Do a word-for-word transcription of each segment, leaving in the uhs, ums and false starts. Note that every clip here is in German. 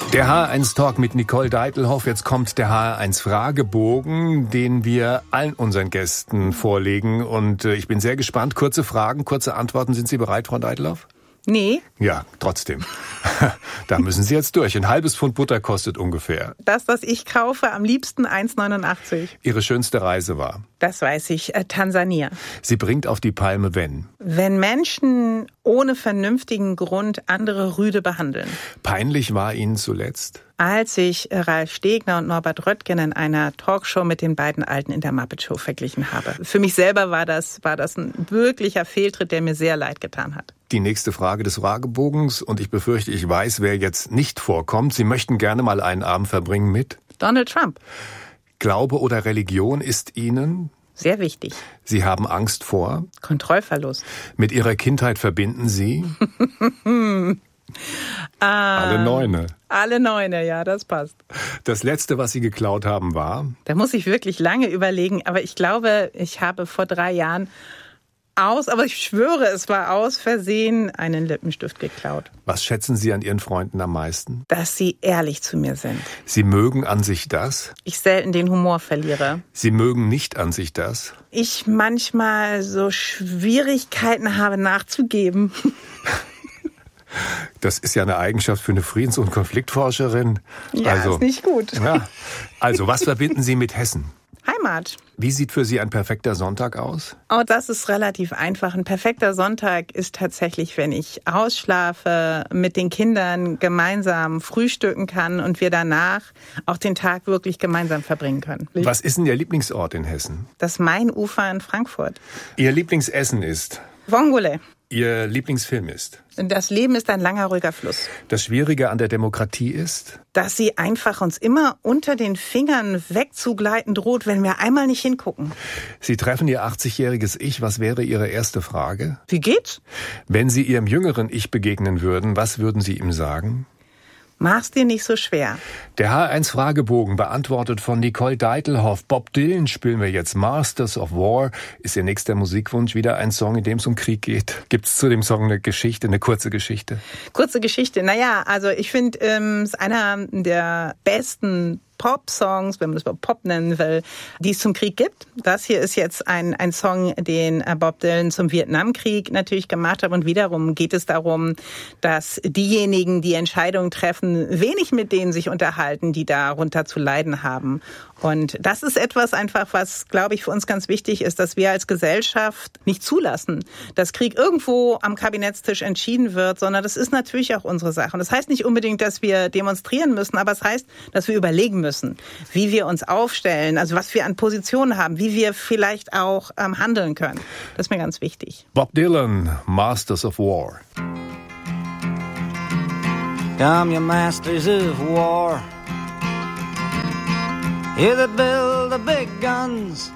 Der H eins Talk mit Nicole Deitelhoff. Jetzt kommt der H eins Fragebogen, den wir allen unseren Gästen vorlegen. Und äh, ich bin sehr gespannt. Kurze Fragen, kurze Antworten. Sind Sie bereit, Frau Deitelhoff? Nee. Ja, trotzdem. Da müssen Sie jetzt durch. Ein halbes Pfund Butter kostet ungefähr. Das, was ich kaufe, am liebsten eins neunundachtzig. Ihre schönste Reise war? Das weiß ich, äh, Tansania. Sie bringt auf die Palme, wenn? Wenn Menschen ohne vernünftigen Grund andere rüde behandeln. Peinlich war Ihnen zuletzt? Als ich Ralf Stegner und Norbert Röttgen in einer Talkshow mit den beiden Alten in der Muppet Show verglichen habe. Für mich selber war das, war das ein wirklicher Fehltritt, der mir sehr leid getan hat. Die nächste Frage des Fragebogens, und ich befürchte, ich weiß, wer jetzt nicht vorkommt. Sie möchten gerne mal einen Abend verbringen mit? Donald Trump. Glaube oder Religion ist Ihnen? Sehr wichtig. Sie haben Angst vor? Kontrollverlust. Mit Ihrer Kindheit verbinden Sie? Alle Neune. Alle Neune, ja, das passt. Das Letzte, was Sie geklaut haben, war? Da muss ich wirklich lange überlegen, aber ich glaube, ich habe vor drei Jahren aus, aber ich schwöre, es war aus Versehen, einen Lippenstift geklaut. Was schätzen Sie an Ihren Freunden am meisten? Dass sie ehrlich zu mir sind. Sie mögen an sich das? Ich selten den Humor verliere. Sie mögen nicht an sich das? Ich manchmal so Schwierigkeiten habe nachzugeben. Das ist ja eine Eigenschaft für eine Friedens- und Konfliktforscherin. Ja, also, ist nicht gut. Ja. Also, was verbinden Sie mit Hessen? Heimat. Wie sieht für Sie ein perfekter Sonntag aus? Oh, das ist relativ einfach. Ein perfekter Sonntag ist tatsächlich, wenn ich ausschlafe, mit den Kindern gemeinsam frühstücken kann und wir danach auch den Tag wirklich gemeinsam verbringen können. Was ist denn Ihr Lieblingsort in Hessen? Das Mainufer in Frankfurt. Ihr Lieblingsessen ist? Vongole. Ihr Lieblingsfilm ist? Das Leben ist ein langer, ruhiger Fluss. Das Schwierige an der Demokratie ist? Dass sie einfach uns immer unter den Fingern wegzugleiten droht, wenn wir einmal nicht hingucken. Sie treffen Ihr achtzigjähriges Ich. Was wäre Ihre erste Frage? Wie geht's? Wenn Sie Ihrem jüngeren Ich begegnen würden, was würden Sie ihm sagen? Mach's dir nicht so schwer. Der H eins Fragebogen beantwortet von Nicole Deitelhoff. Bob Dylan spielen wir jetzt. Masters of War ist Ihr nächster Musikwunsch. Wieder ein Song, in dem es um Krieg geht. Gibt's zu dem Song eine Geschichte, eine kurze Geschichte? Kurze Geschichte. Naja, also ich finde, es ähm, ist einer der besten Pop-Songs, wenn man das überhaupt Pop nennen will, die es zum Krieg gibt. Das hier ist jetzt ein, ein Song, den Bob Dylan zum Vietnamkrieg natürlich gemacht hat. Und wiederum geht es darum, dass diejenigen, die Entscheidungen treffen, wenig mit denen sich unterhalten, die darunter zu leiden haben. Und das ist etwas einfach, was, glaube ich, für uns ganz wichtig ist, dass wir als Gesellschaft nicht zulassen, dass Krieg irgendwo am Kabinettstisch entschieden wird, sondern das ist natürlich auch unsere Sache. Und das heißt nicht unbedingt, dass wir demonstrieren müssen, aber es heißt, dass wir überlegen müssen, wie wir uns aufstellen, also was wir an Positionen haben, wie wir vielleicht auch ähm, handeln können. Das ist mir ganz wichtig. Bob Dylan, Masters of War. Come, you masters of war, you that build the big guns,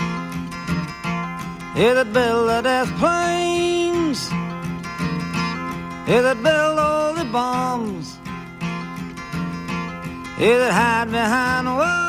you that build the death planes, you that build all the bombs, you that hide behind walls.